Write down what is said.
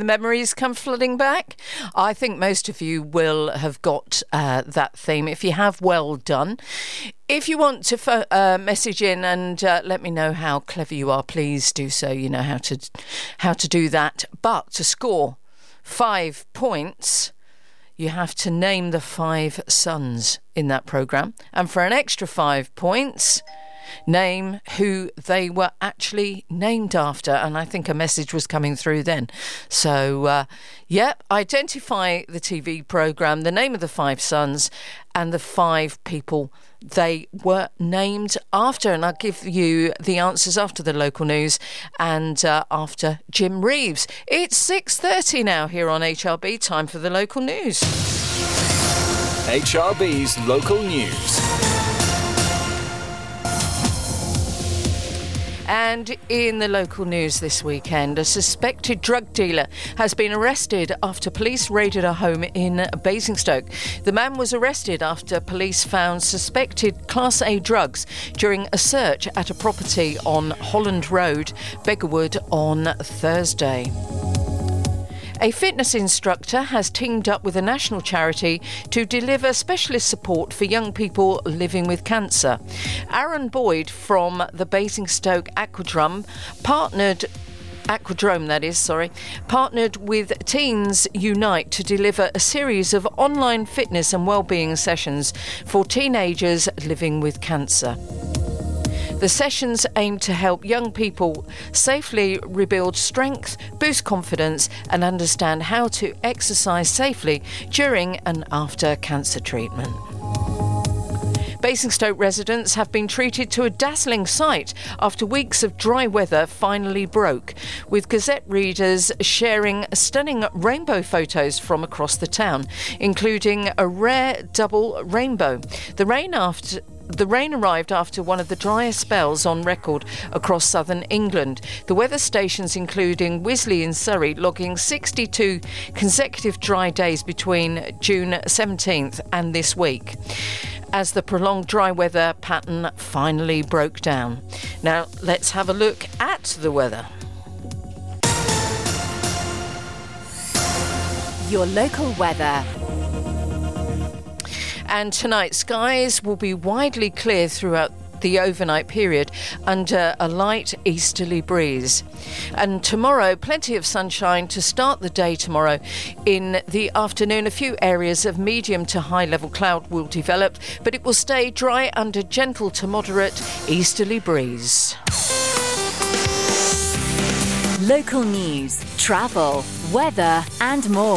memories come flooding back? I think most of you will have got that theme. If you have, well done. If you want to message in and let me know how clever you are, please do so. You know how to do that. But to score 5 points, you have to name the 5 sons in that programme. And for an extra 5 points, name who they were actually named after. And I think a message was coming through then. So, identify the TV programme, the name of the 5 sons, and the 5 people they were named after. And I'll give you the answers after the local news and after Jim Reeves. It's 6:30 now here on HRB. Time for the local news. HRB's local news. And in the local news this weekend, a suspected drug dealer has been arrested after police raided a home in Basingstoke. The man was arrested after police found suspected Class A drugs during a search at a property on Holland Road, Beggarwood, on Thursday. A fitness instructor has teamed up with a national charity to deliver specialist support for young people living with cancer. Aaron Boyd from the Basingstoke Aquadrome partnered with Teens Unite to deliver a series of online fitness and wellbeing sessions for teenagers living with cancer. The sessions aim to help young people safely rebuild strength, boost confidence and understand how to exercise safely during and after cancer treatment. Basingstoke residents have been treated to a dazzling sight after weeks of dry weather finally broke, with Gazette readers sharing stunning rainbow photos from across the town, including a rare double rainbow. The rain arrived after one of the driest spells on record across southern England. The weather stations, including Wisley in Surrey, logging 62 consecutive dry days between June 17th and this week, as the prolonged dry weather pattern finally broke down. Now, let's have a look at the weather. Your local weather. And tonight, skies will be widely clear throughout the overnight period under a light easterly breeze. And tomorrow, plenty of sunshine to start the day tomorrow. In the afternoon, a few areas of medium to high level cloud will develop, but it will stay dry under gentle to moderate easterly breeze. Local news, travel, weather and more.